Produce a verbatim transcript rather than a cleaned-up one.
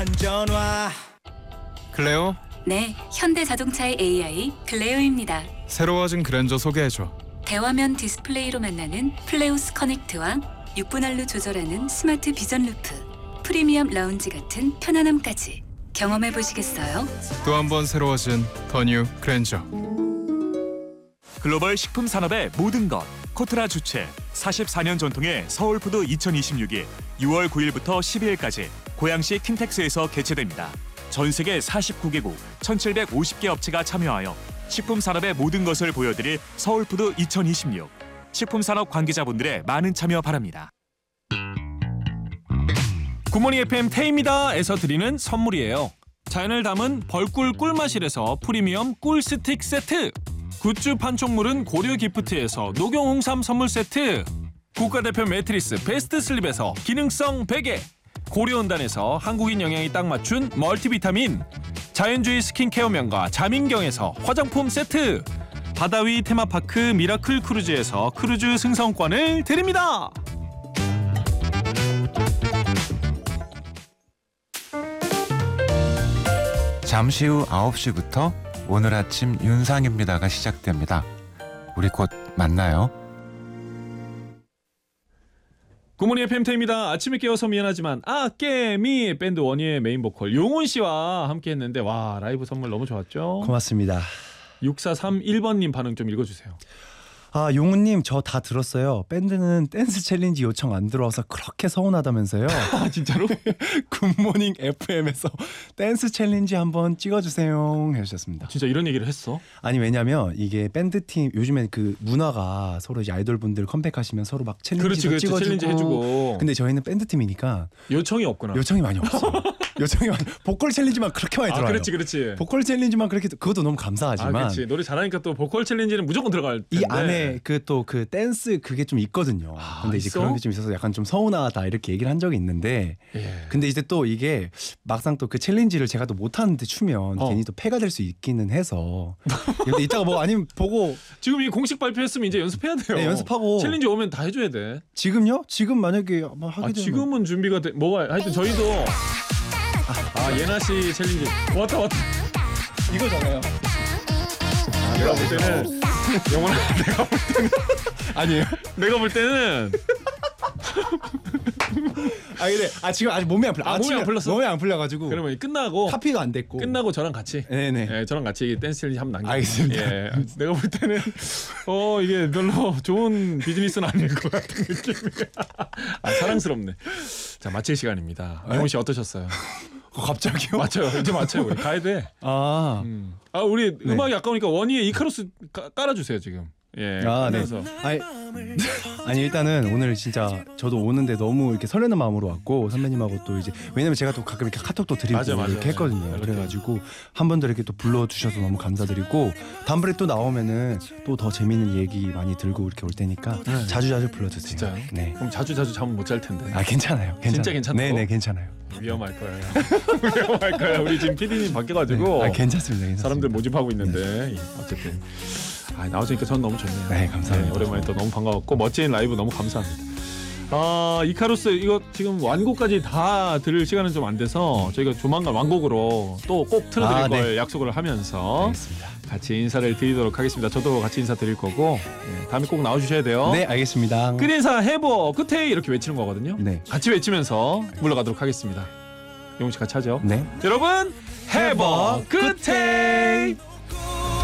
클레오, 네, 현대자동차의 에이아이 클레오입니다. 새로워진 그랜저 소개해줘. 대화면 디스플레이로 만나는 플레오스 커넥트와 육 분할로 조절하는 스마트 비전 루프, 프리미엄 라운지 같은 편안함까지 경험해 보시겠어요? 또 한 번 새로워진 더 뉴 그랜저. 글로벌 식품 산업의 모든 것 코트라 주최 사십사 년 전통의 서울푸드 이천이십육이 유월 구일부터 십이일까지 고양시 킨텍스에서 개최됩니다. 전 세계 사십구 개국 천칠백오십 개 업체가 참여하여 식품 산업의 모든 것을 보여드릴 서울푸드 이천이십육. 식품 산업 관계자분들의 많은 참여 바랍니다. 굿모닝 에프엠 태입니다에서 드리는 선물이에요. 자연을 담은 벌꿀 꿀마실에서 프리미엄 꿀 스틱 세트, 굿즈 판촉물은 고려 기프트에서 녹용 홍삼 선물 세트, 국가대표 매트리스 베스트 슬립에서 기능성 베개, 고려온단에서 한국인 영양이 딱 맞춘 멀티비타민, 자연주의 스킨케어 명가 자민경에서 화장품 세트, 바다위 테마파크 미라클 크루즈에서 크루즈 승선권을 드립니다. 잠시 후 아홉 시부터 오늘 아침 윤상입니다가 시작됩니다. 우리 곧 만나요. 굿모닝 에프엠 태입니다. 아침에 깨워서 미안하지만 아 깨미 밴드 원희의 메인 보컬 용훈 씨와 함께 했는데 와 라이브 선물 너무 좋았죠? 고맙습니다. 육사삼일번님 반응 좀 읽어주세요. 아 용훈님 저 다 들었어요. 밴드는 댄스 챌린지 요청 안 들어와서 그렇게 서운하다면서요. 아 진짜로? 굿모닝 에프엠에서 댄스 챌린지 한번 찍어주세요 해주셨습니다. 진짜 이런 얘기를 했어? 아니 왜냐면 이게 밴드팀 요즘에 그 문화가 서로 이제 아이돌분들 컴백하시면 서로 막 챌린지 그렇지, 그렇지. 찍어주고 챌린지 해주고. 근데 저희는 밴드팀이니까 요청이 없구나. 요청이 많이 없어. 요청이 많이 보컬 챌린지만 그렇게 많이 아 들어와요. 그렇지 그렇지. 보컬 챌린지만 그렇게 그것도 너무 감사하지만 아 그렇지. 노래 잘하니까 또 보컬 챌린지는 무조건 들어갈 텐데. 이 안에 그 또 그 댄스 그게 좀 있거든요. 아, 근데 이제 있어? 그런 게 좀 있어서 약간 좀 서운하다 이렇게 얘기를 한 적이 있는데 예. 근데 이제 또 이게 막상 또 그 챌린지를 제가 또 못하는데 추면 어. 괜히 또 패가 될 수 있기는 해서 근데 이따가 뭐 아니면 보고 지금 이 공식 발표했으면 이제 연습해야 돼요. 네, 연습하고 챌린지 오면 다 해줘야 돼. 지금요? 지금 만약에 뭐 하게 아 되면 지금은 준비가 돼. 뭐가 하여튼 저희도 아 예나 씨 챌린지 왔다 왔다. 이거잖아요. 아, 내가 볼 때는 영원아 내가 볼 때는 아니에요? 내가 볼 때는 아 근데 아 지금 아직 몸이 안 풀려. 아, 몸이 안 풀렸어? 몸이 안 풀려가지고 그러면 끝나고 카피가 안 됐고 끝나고 저랑 같이 네네. 예, 저랑 같이 댄스 챌린지 한번 남겨. 알겠습니다. 예, 내가 볼 때는 어 이게 별로 좋은 비즈니스는 아닐 것 같은 느낌이야. 아 사랑스럽네. 자 마칠 시간입니다. 네? 영훈 씨 어떠셨어요? 어, 갑자기요? 맞춰요. 이제 맞춰요. 우리 가야 돼. 아, 음. 아 우리 네. 음악이 아까우니까 원희의 이카루스 까, 깔아주세요 지금. 예. 아, 네. 그래서 아니, 아니 일단은 오늘 진짜 저도 오는데 너무 이렇게 설레는 마음으로 왔고 선배님하고 또 이제 왜냐면 제가 또 가끔 이렇게 카톡도 드리고 맞아, 맞아, 이렇게 맞아. 했거든요. 맞아. 그래가지고 한 번 더 이렇게 또 불러주셔서 너무 감사드리고 다음번에 또 나오면은 또 더 재밌는 얘기 많이 들고 이렇게 올 테니까 네. 자주 자주 불러주세요. 진짜요? 네. 그럼 자주 자주 잠 못 잘 텐데. 아 괜찮아요. 괜찮아요. 진짜 괜찮다고? 네네 괜찮아요. 위험할 거예요. 위험할 거야. 우리 지금 피디님 바뀌어가지고 네. 아 괜찮습니다. 괜찮습니다. 사람들 모집하고 있는데 예, 어쨌든 아, 나와주니까 전 너무 좋네요. 네, 감사합니다. 오랜만에 또 너무 반가웠고 멋진 라이브 너무 감사합니다. 아 이카루스 이거 지금 완곡까지 다 들을 시간은 좀 안 돼서 저희가 조만간 완곡으로 또 꼭 틀어드릴 아, 걸 네. 약속을 하면서 알겠습니다. 같이 인사를 드리도록 하겠습니다. 저도 같이 인사 드릴 거고 예, 다음에 꼭 나와주셔야 돼요. 네 알겠습니다. 끝 인사 해보 끝에 이렇게 외치는 거거든요. 네. 같이 외치면서 물러가도록 하겠습니다. 용훈 씨 같이 하죠. 네. 여러분 해보 끝에.